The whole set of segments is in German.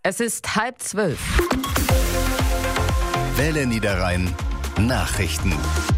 Es ist 11:30. Welle Niederrhein Nachrichten.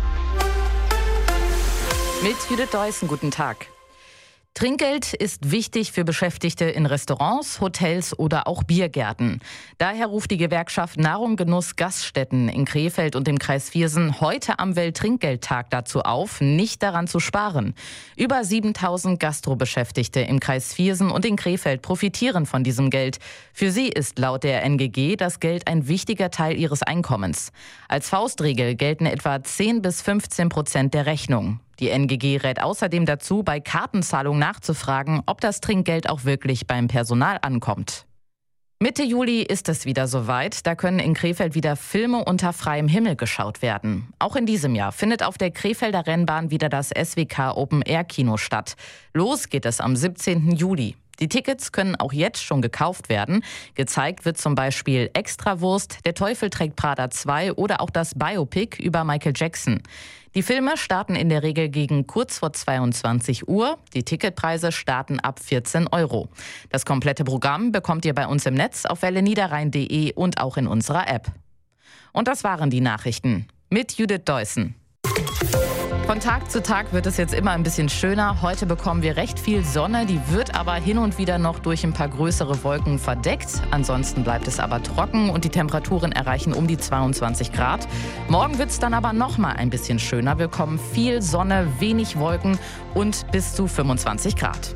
Mit Judith Deussen, guten Tag. Trinkgeld ist wichtig für Beschäftigte in Restaurants, Hotels oder auch Biergärten. Daher ruft die Gewerkschaft Nahrung, Genuss, Gaststätten in Krefeld und im Kreis Viersen heute am Welttrinkgeldtag dazu auf, nicht daran zu sparen. Über 7.000 Gastrobeschäftigte im Kreis Viersen und in Krefeld profitieren von diesem Geld. Für sie ist laut der NGG das Geld ein wichtiger Teil ihres Einkommens. Als Faustregel gelten etwa 10-15% der Rechnung. Die NGG rät außerdem dazu, bei Kartenzahlung nachzufragen, ob das Trinkgeld auch wirklich beim Personal ankommt. Mitte Juli ist es wieder soweit. Da können in Krefeld wieder Filme unter freiem Himmel geschaut werden. Auch in diesem Jahr findet auf der Krefelder Rennbahn wieder das SWK Open Air Kino statt. Los geht es am 17. Juli. Die Tickets können auch jetzt schon gekauft werden. Gezeigt wird zum Beispiel Extrawurst, Der Teufel trägt Prada 2 oder auch das Biopic über Michael Jackson. Die Filme starten in der Regel gegen kurz vor 22 Uhr. Die Ticketpreise starten ab 14 €. Das komplette Programm bekommt ihr bei uns im Netz auf welleniederrhein.de und auch in unserer App. Und das waren die Nachrichten mit Judith Deussen. Von Tag zu Tag wird es jetzt immer ein bisschen schöner. Heute bekommen wir recht viel Sonne, die wird aber hin und wieder noch durch ein paar größere Wolken verdeckt. Ansonsten bleibt es aber trocken und die Temperaturen erreichen um die 22 Grad. Morgen wird es dann aber noch mal ein bisschen schöner. Wir bekommen viel Sonne, wenig Wolken und bis zu 25 Grad.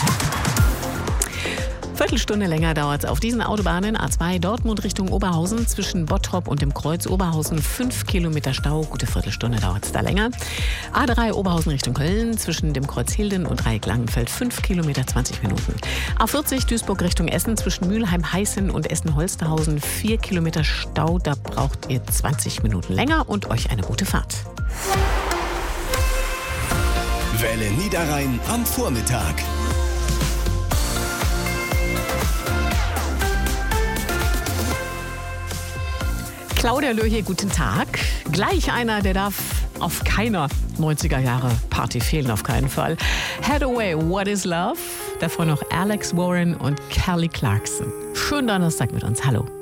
Viertelstunde länger dauert es auf diesen Autobahnen. A2 Dortmund Richtung Oberhausen zwischen Bottrop und dem Kreuz Oberhausen 5 Kilometer Stau. Gute Viertelstunde dauert es da länger. A3 Oberhausen Richtung Köln zwischen dem Kreuz Hilden und Dreieck Langenfeld 5 Kilometer 20 Minuten. A40 Duisburg Richtung Essen zwischen Mülheim-Heißen und Essen-Holsterhausen 4 Kilometer Stau. Da braucht ihr 20 Minuten länger und euch eine gute Fahrt. Welle Niederrhein am Vormittag. Claudia Löhr hier, guten Tag. Gleich einer, der darf auf keiner 90er-Jahre-Party fehlen, auf keinen Fall. Hathaway, What is Love? Davor noch Alex Warren und Kelly Clarkson. Schönen Donnerstag mit uns. Hallo.